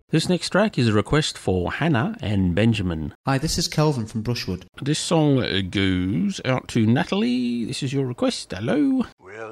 This next track is a request for Hannah and Benjamin. Hi, this is Kelvin from Brushwood. This song goes out to Natalie. This is your request. Hello. Well,